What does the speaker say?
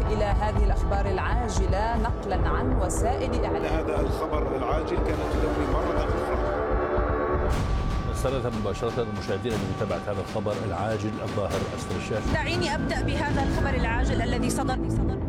إلى هذه الأخبار العاجلة نقلا عن وسائل إعلام. هذا الخبر العاجل كانت تدوي مرة أخرى. نستردها مباشرة المشاهدين لمتابعة هذا الخبر العاجل الظاهر أسفل الشاشة. دعيني أبدأ بهذا الخبر العاجل الذي صدر